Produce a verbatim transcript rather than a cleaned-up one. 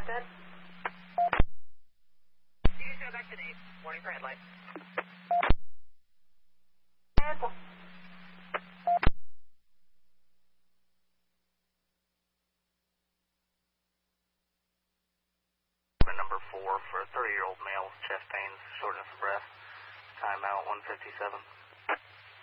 Dead. You can go back to eight. Warning for headlights. Airport. Number four for a thirty-year-old male, chest pains, shortness of breath. Timeout one fifty-seven.